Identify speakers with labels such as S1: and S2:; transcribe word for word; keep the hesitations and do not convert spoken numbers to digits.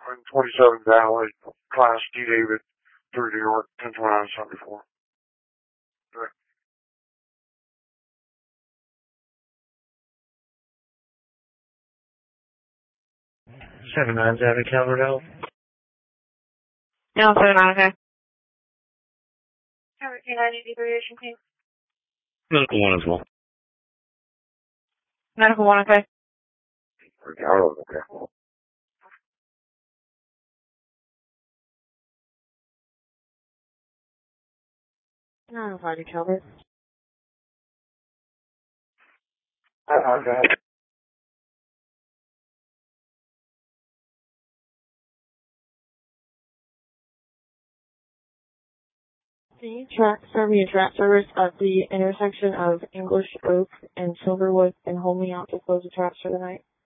S1: in twenty-seven Valley, Class D David, through New York, ten twenty-nine seventy-four. Right.
S2: seven nine seven Calvert Hill.
S3: No, seven nine, okay.
S4: Calvert K nine eighty-three, Ocean King.
S2: Medical one as well.
S3: Medical one, okay.
S1: Oh, okay.
S3: No, fine, Calvert.
S1: Uh, okay.
S3: Can you track, serve me a track service at the intersection of English Oak and Silverwood and hold me out to close the tracks for the night?